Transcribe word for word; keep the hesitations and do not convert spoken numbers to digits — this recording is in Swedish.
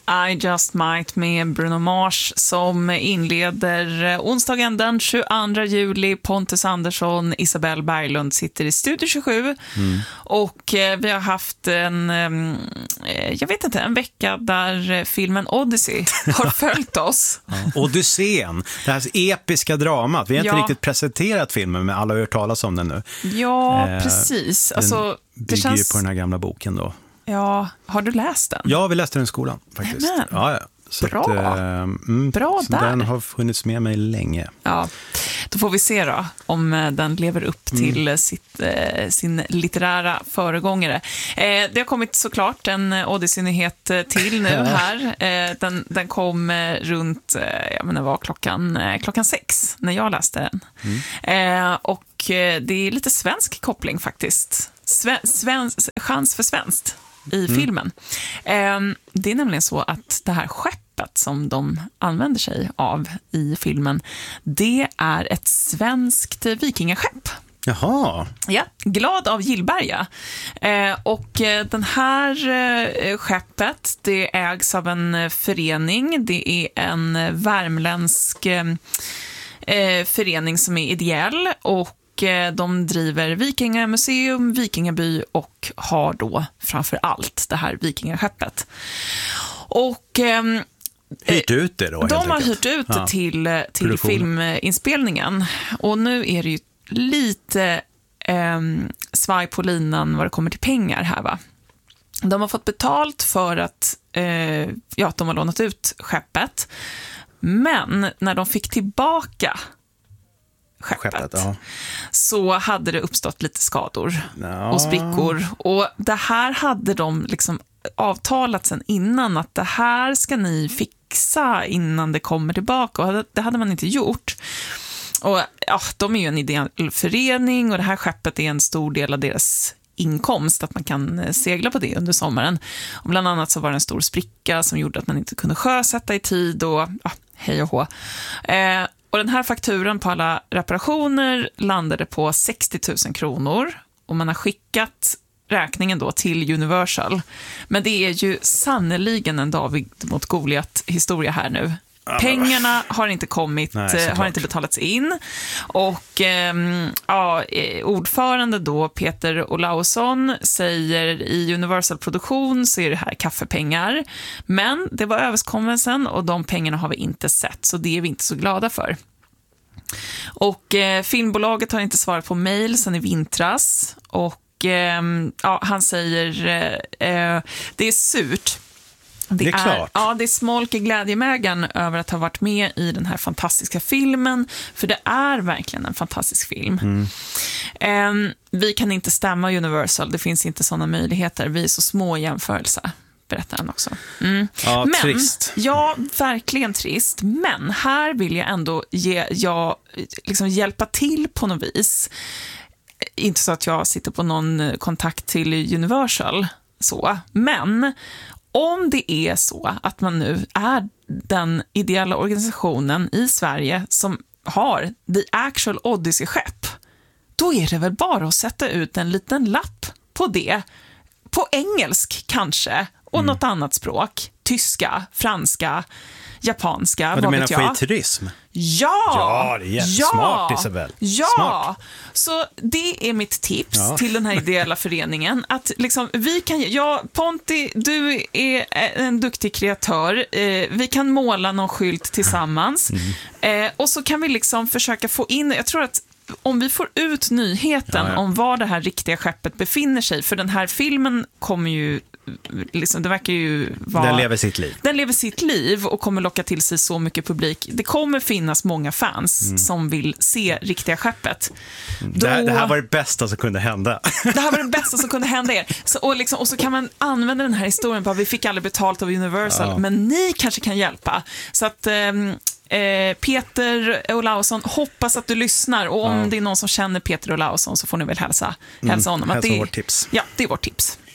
I Just Might med Bruno Mars som inleder onsdagen den tjugoandra juli. Pontus Andersson, Isabelle Berglund sitter i Studio tjugosju mm. och eh, vi har haft en eh, jag vet inte, en vecka där filmen Odyssey har följt oss. Ja. Odysseen, det här episka dramat. Vi har inte ja. riktigt presenterat filmen, men alla har hört talas om den nu. Ja, eh, precis. Den alltså, det bygger känns... ju på den här gamla boken då. Ja, har du läst den? Ja, vi läste den i skolan faktiskt. Amen. Ja, ja. Så Bra. Att, äh, mm, Bra så där. den har funnits med mig länge. Ja, då får vi se då om den lever upp till mm. sitt, eh, sin litterära föregångare. Eh, det har kommit såklart en Odyssey-nyhet till nu här. Eh, den, den kom runt, eh, jag menar, var klockan, eh, klockan sex när jag läste den. Mm. Eh, och eh, det är lite svensk koppling faktiskt. Sve, svensk, chans för svenskt i mm. filmen. Eh, det är nämligen så att det här skeppet som de använder sig av i filmen, det är ett svenskt vikingaskepp. Jaha. Ja, Glad av Gillberga. Eh, och eh, den här eh, skeppet, det ägs av en förening. Det är en värmländsk eh, förening som är ideell och de driver Vikingamuseum, Vikingaby och har då framför allt det här vikingaskeppet. Och eh, hyrt ut det då? De har hyrt ut det ja. till, till filminspelningen. Och nu är det ju lite eh, svaj på linan vad det kommer till pengar här, va? De har fått betalt för att eh, ja, de har lånat ut skeppet. Men när de fick tillbaka skeppet, skeppet ja. så hade det uppstått lite skador ja. och sprickor. Och det här hade de liksom avtalat sen innan, att det här ska ni fixa innan det kommer tillbaka. Och det hade man inte gjort. Och ja, de är ju en ideell förening och det här skeppet är en stor del av deras inkomst, att man kan segla på det under sommaren. Och bland annat så var det en stor spricka som gjorde att man inte kunde sjösätta i tid och ja, hej och hå. Eh, och den här fakturan på alla reparationer landade på sextio tusen kronor och man har skickat räkningen då till Universal. Men det är ju sannoliken en David mot Goliat historia här nu. Pengarna har inte kommit, Nej, har inte betalats in och eh, ja, ordförande då Peter Olausson säger i Universal Produktion så är det här kaffepengar, men det var överenskommelsen och de pengarna har vi inte sett, så det är vi inte så glada för. Och eh, filmbolaget har inte svarat på mejl sedan i vintras och eh, ja, han säger eh, det är surt. Det, det är klart. Är, ja, det är smolk i glädjemägaren över att ha varit med i den här fantastiska filmen. För det är verkligen en fantastisk film. Mm. Um, vi kan inte stämma Universal. Det finns inte sådana möjligheter. Vi är så små i jämförelse, berättar han också. Mm. Ja, men, trist. Ja, verkligen trist. Men här vill jag ändå ge, jag, liksom hjälpa till på något vis. Inte så att jag sitter på någon kontakt till Universal. Så. Men om det är så att man nu är den ideella organisationen i Sverige som har the actual Odyssey-skepp, då är det väl bara att sätta ut en liten lapp på det, på engelsk kanske, och mm. något annat språk, tyska, franska, japanska, vad, vad du vet menar jag. skitturism? Ja! Ja, det är jättesmart, ja, Isabel. Ja, Smart. Så det är mitt tips ja. till den här ideella föreningen. Att liksom, vi kan, ja, Ponti, du är en duktig kreatör. Eh, vi kan måla någon skylt tillsammans. Mm. Eh, och så kan vi liksom försöka få in, jag tror att om vi får ut nyheten ja, ja. om var det här riktiga skeppet befinner sig, för den här filmen kommer ju liksom, det verkar ju vara, den lever sitt liv. Den lever sitt liv och kommer locka till sig så mycket publik. Det kommer finnas många fans mm. som vill se riktiga skeppet. Då, det, här, det här var det bästa som kunde hända. Det här var det bästa som kunde hända er. Så, och, liksom, och så kan man använda den här historien på att vi fick aldrig betalt av Universal, ja. men ni kanske kan hjälpa. Så att ehm, Eh, Peter Olausson, hoppas att du lyssnar, och om ja. det är någon som känner Peter Olausson så får ni väl hälsa, hälsa honom. Mm, att det, hälsa vårt tips. Ja, det är vårt tips.